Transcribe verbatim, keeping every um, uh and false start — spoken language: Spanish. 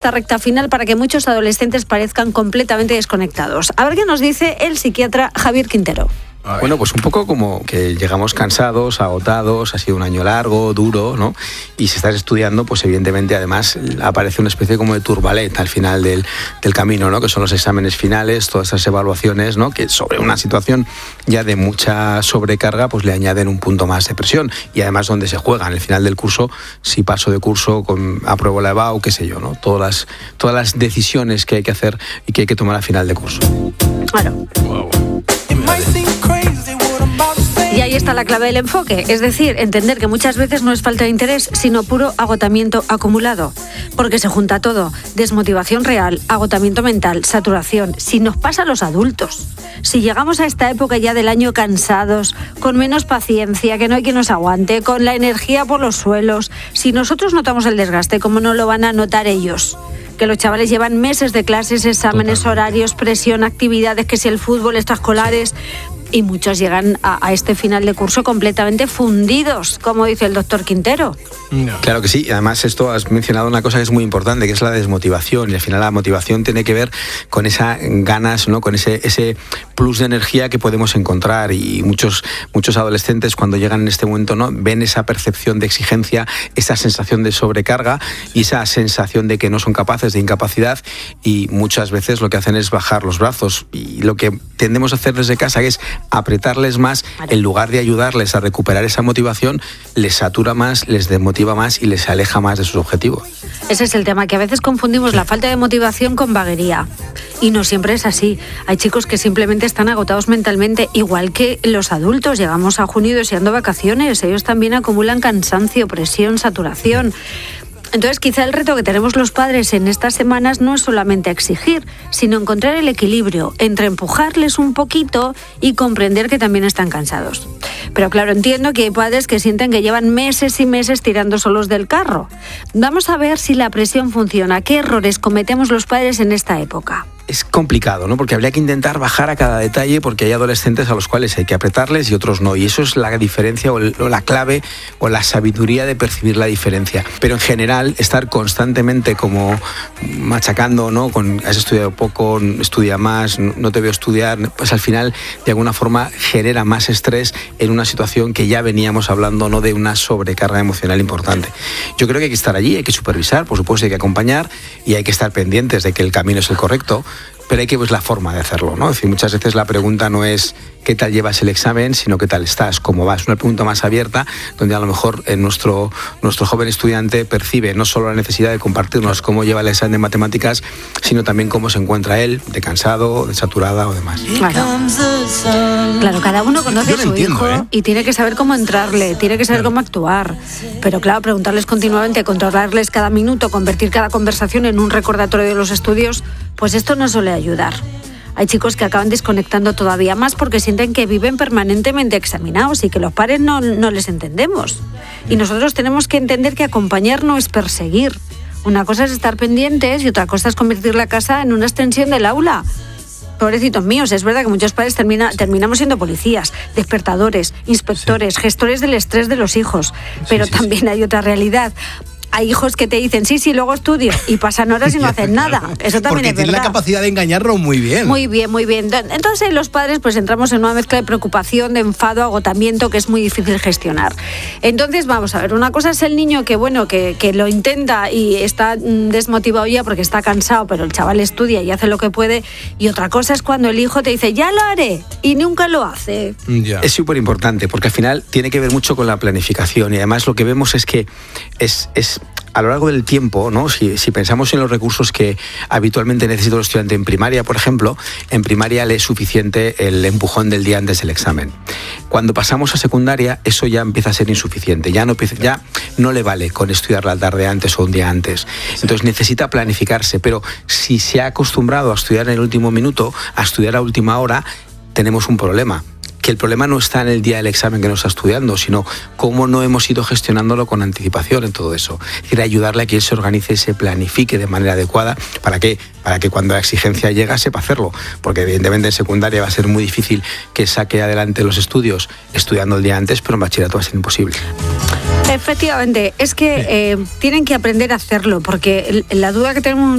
esta recta final para que muchos adolescentes parezcan completamente desconectados. A ver qué nos dice el psiquiatra Javier Quintero. Bueno, pues un poco como que llegamos cansados, agotados, ha sido un año largo, duro, ¿no? Y si estás estudiando, pues evidentemente además aparece una especie como de turbalet al final del, del camino, ¿no? Que son los exámenes finales, todas esas evaluaciones, ¿no? Que sobre una situación ya de mucha sobrecarga, pues le añaden un punto más de presión. Y además donde se juega, en el final del curso, si paso de curso, con, apruebo la EBAU, qué sé yo, ¿no? Todas las, todas las decisiones que hay que hacer y que hay que tomar al final de curso. Claro. Wow. Y ahí está la clave del enfoque, es decir, entender que muchas veces no es falta de interés, sino puro agotamiento acumulado. Porque se junta todo, desmotivación real, agotamiento mental, saturación. Si nos pasa a los adultos, si llegamos a esta época ya del año cansados, con menos paciencia, que no hay quien nos aguante, con la energía por los suelos, si nosotros notamos el desgaste, ¿cómo no lo van a notar ellos? Que los chavales llevan meses de clases, exámenes, Totalmente. horarios, presión, actividades, que si el fútbol, extraescolares, y muchos llegan a, a este final de curso completamente fundidos, como dice el doctor Quintero. No. Claro que sí, y además esto has mencionado una cosa que es muy importante, que es la desmotivación, y al final la motivación tiene que ver con esas ganas, ¿no? Con ese, ese plus de energía que podemos encontrar, y muchos, muchos adolescentes cuando llegan en este momento, ¿no? Ven esa percepción de exigencia, esa sensación de sobrecarga y esa sensación de que no son capaces, de incapacidad, y muchas veces lo que hacen es bajar los brazos, y lo que tendemos a hacer desde casa, que es apretarles más, en lugar de ayudarles a recuperar esa motivación, les satura más, les desmotiva más y les aleja más de sus objetivos. Ese es el tema, que a veces confundimos la falta de motivación con vaguería. Y no siempre es así. Hay chicos que simplemente están agotados mentalmente, igual que los adultos. Llegamos a junio deseando vacaciones. Ellos también acumulan cansancio, presión, saturación. Entonces, quizá el reto que tenemos los padres en estas semanas no es solamente exigir, sino encontrar el equilibrio entre empujarles un poquito y comprender que también están cansados. Pero claro, entiendo que hay padres que sienten que llevan meses y meses tirando solos del carro. Vamos a ver si la presión funciona. ¿Qué errores cometemos los padres en esta época? Es complicado, ¿no? Porque habría que intentar bajar a cada detalle, porque hay adolescentes a los cuales hay que apretarles y otros no. Y eso es la diferencia o, el, o la clave o la sabiduría de percibir la diferencia. Pero en general, estar constantemente como machacando, ¿no? Con, has estudiado poco, estudia más, no te veo estudiar, pues al final, de alguna forma, genera más estrés en una situación que ya veníamos hablando, ¿no? De una sobrecarga emocional importante. Yo creo que hay que estar allí, hay que supervisar, por supuesto, hay que acompañar y hay que estar pendientes de que el camino es el correcto. Pero hay que ver la forma de hacerlo, ¿no? Es decir, muchas veces la pregunta no es qué tal llevas el examen, sino qué tal estás, cómo vas. Una pregunta más abierta, donde a lo mejor eh, nuestro, nuestro joven estudiante percibe no solo la necesidad de compartirnos cómo lleva el examen de matemáticas, sino también cómo se encuentra él, de cansado, de saturada o demás. Claro, claro, cada uno conoce a su entiendo, hijo ¿eh? y tiene que saber cómo entrarle, tiene que saber claro. cómo actuar. Pero claro, preguntarles continuamente, controlarles cada minuto, convertir cada conversación en un recordatorio de los estudios, pues esto no suele ayudar. Hay chicos que acaban desconectando todavía más porque sienten que viven permanentemente examinados y que los padres no, no les entendemos. Y nosotros tenemos que entender que acompañar no es perseguir. Una cosa es estar pendientes y otra cosa es convertir la casa en una extensión del aula. Pobrecitos míos, es verdad que muchos padres termina, terminamos siendo policías, despertadores, inspectores, sí. gestores del estrés de los hijos. Pero sí, sí, también sí. hay otra realidad. Hay hijos que te dicen, sí, sí, luego estudio, y pasan horas y no hacen nada. Eso también Porque es verdad. tienen la capacidad de engañarlo muy bien. Muy bien, muy bien. Entonces los padres pues entramos en una mezcla de preocupación, de enfado, agotamiento, que es muy difícil gestionar. Entonces vamos a ver, una cosa es el niño que, bueno, que, que lo intenta y está desmotivado ya porque está cansado, pero el chaval estudia y hace lo que puede, y otra cosa es cuando el hijo te dice, ya lo haré, y nunca lo hace. Ya. Es súper importante, porque al final tiene que ver mucho con la planificación, y además lo que vemos es que es... es a lo largo del tiempo, ¿no? Si, si pensamos en los recursos que habitualmente necesita el estudiante en primaria, por ejemplo, en primaria le es suficiente el empujón del día antes del examen. Cuando pasamos a secundaria, eso ya empieza a ser insuficiente, ya no, ya no le vale con estudiar la tarde antes o un día antes. Entonces necesita planificarse, pero si se ha acostumbrado a estudiar en el último minuto, a estudiar a última hora, tenemos un problema. Que el problema no está en el día del examen que no está estudiando, sino cómo no hemos ido gestionándolo con anticipación en todo eso. Es decir, ayudarle a que él se organice, se planifique de manera adecuada. ¿Para qué? Para que cuando la exigencia llega sepa hacerlo. Porque evidentemente en secundaria va a ser muy difícil que saque adelante los estudios estudiando el día antes, pero en bachillerato va a ser imposible. Efectivamente, es que eh, tienen que aprender a hacerlo, porque la duda que tenemos